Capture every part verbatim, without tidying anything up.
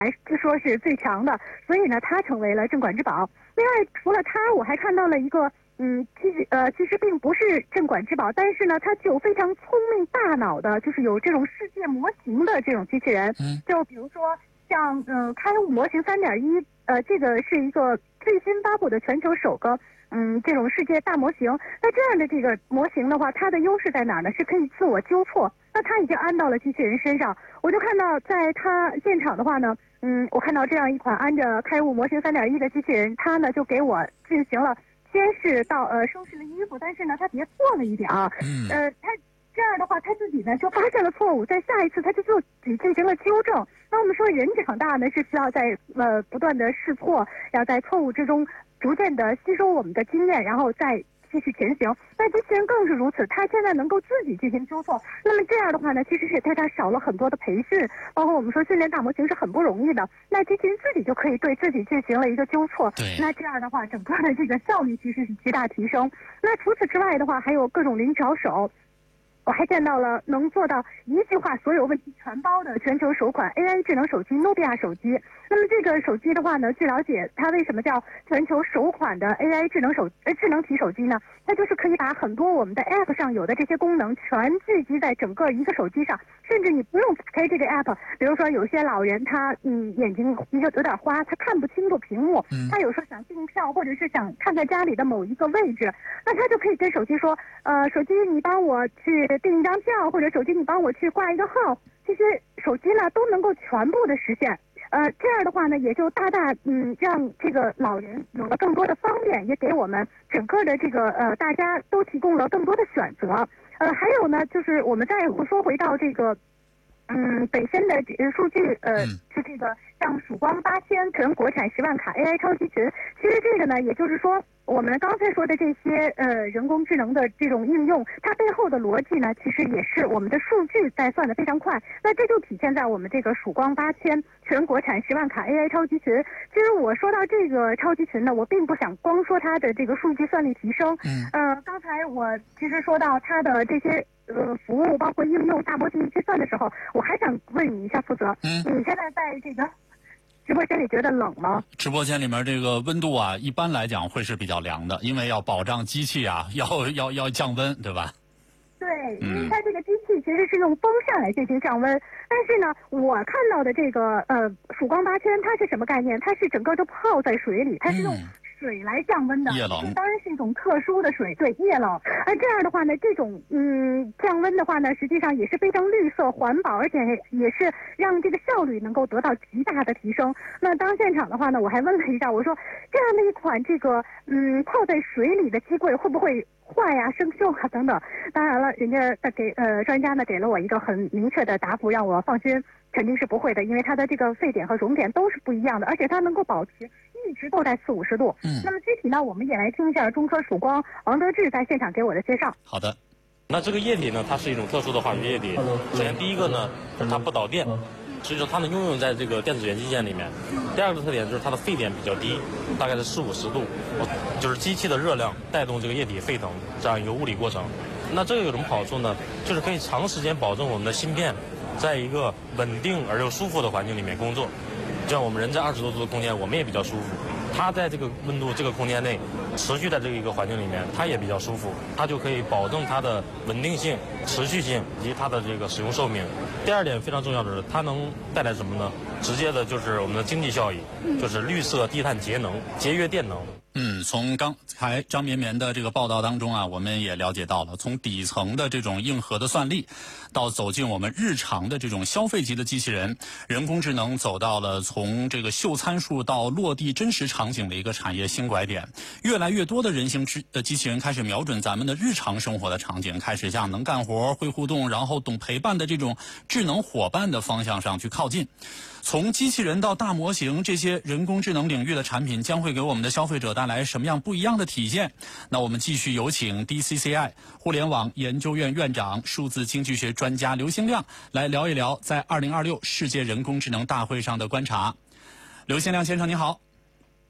据说是最强的，所以呢，它成为了镇馆之宝。另外，除了它，我还看到了一个，嗯，其实呃，其实并不是镇馆之宝，但是呢，它具有非常聪明大脑的，就是有这种世界模型的这种机器人。嗯，就比如说像嗯开悟模型 三点一， 呃，这个是一个最新发布的全球首个。嗯，这种世界大模型，那这样的这个模型的话，它的优势在哪儿呢？是可以自我纠错。那它已经安到了机器人身上，我就看到在它现场的话呢，嗯，我看到这样一款安着开悟模型 三点一 的机器人，它呢就给我进行了先是到呃收拾了衣服，但是呢它别错了一点啊，嗯，呃，它这样的话他自己呢就发现了错误，在下一次他就自己进行了纠正。那我们说人长大呢是需要在呃不断的试错，要在错误之中逐渐的吸收我们的经验，然后再继续前行。那机器人更是如此，它现在能够自己进行纠错。那么这样的话呢，其实是对它少了很多的培训，包括我们说训练大模型是很不容易的。那机器人自己就可以对自己进行了一个纠错。 对。 那这样的话，整个的这个效率其实是极大提升。那除此之外的话，还有各种灵巧手。我还见到了能做到一句话所有问题全包的全球首款 A I 智能手机诺比亚手机。那么这个手机的话呢，据了解，它为什么叫全球首款的 A I 智能手呃智能体手机呢？它就是可以把很多我们的 App 上有的这些功能全聚集在整个一个手机上，甚至你不用打开这个 App。比如说有些老人他嗯眼睛一个有点花，他看不清楚屏幕，他有时候想订票或者是想看看家里的某一个位置，那他就可以跟手机说，呃，手机你帮我去订一张票，或者手机你帮我去挂一个号，这些手机呢都能够全部的实现。呃，这样的话呢，也就大大嗯让这个老人有了更多的方便，也给我们整个的这个呃大家都提供了更多的选择。呃，还有呢，就是我们再说回到这个。嗯，本身的数据，呃，是这个像曙光八千纯国产十万卡 A I 超级群。其实这个呢，也就是说，我们刚才说的这些呃人工智能的这种应用，它背后的逻辑呢，其实也是我们的数据在算的非常快。那这就体现在我们这个曙光八千全国产十万卡 A I 超级群。其实我说到这个超级群呢，我并不想光说它的这个数据算力提升。嗯。呃，刚才我其实说到它的这些。呃，服务包括应用大模型计算的时候，我还想问你一下，负责，嗯，你现在在这个直播间里觉得冷吗？ 直播间里面这个温度啊，一般来讲会是比较凉的，因为要保障机器啊，要要要降温，对吧？ 对，因为它这个机器其实是用风扇来进行降温，但是呢，我看到的这个呃曙光八千，它是什么概念？它是整个都泡在水里，它是用。水来降温的， 液冷， 当然是一种特殊的水，对，液冷。而这样的话呢，这种嗯降温的话呢，实际上也是非常绿色环保，而且也是让这个效率能够得到极大的提升。那当现场的话呢，我还问了一下，我说这样的一款这个嗯泡在水里的机柜会不会坏呀、生锈啊等等？当然了，人家给呃专家呢给了我一个很明确的答复，让我放心，肯定是不会的，因为它的这个沸点和熔点都是不一样的，而且它能够保持。一直都在四五十度。嗯，那么具体呢，我们也来听一下中科曙光王德志在现场给我的介绍。 好的， 那这个液体呢，它是一种特殊的化学液体。首先第一个呢，就是它不导电，实际上它能应用在这个电子元器件里面。第二个特点就是它的沸点比较低，大概是四五十度，就是机器的热量带动这个液体沸腾这样一个物理过程。那这个有什么好处呢？就是可以长时间保证我们的芯片在一个稳定而又舒服的环境里面工作。就像我们人在二十多度的空间，我们也比较舒服。它在这个温度、这个空间内，持续在这一个环境里面，它也比较舒服。它就可以保证它的稳定性、持续性以及它的这个使用寿命。第二点非常重要的是，它能带来什么呢？直接的就是我们的经济效益，就是绿色低碳节能、节约电能。 嗯，从刚才张绵绵的这个报道当中啊，我们也了解到了，从底层的这种硬核的算力，到走进我们日常的这种消费级的机器人，人工智能走到了从这个秀参数到落地真实场景的一个产业新拐点。越来越多的人形智的机器人开始瞄准咱们的日常生活的场景，开始向能干活、会互动，然后懂陪伴的这种智能伙伴的方向上去靠近。从机器人到大模型，这些人工智能领域的产品将会给我们的消费者带来什么样不一样的体现？那我们继续有请 D C C I 互联网研究院院长、数字经济学专家刘兴亮来聊一聊在二零二六世界人工智能大会上的观察。刘兴亮先生，你好。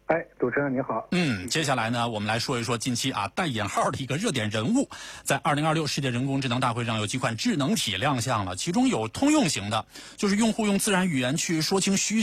哎，主持人你好。 嗯，接下来呢，我们来说一说近期啊带引号的一个热点人物，在二零二六世界人工智能大会上有几款智能体亮相了，其中有通用型的，就是用户用自然语言去说清需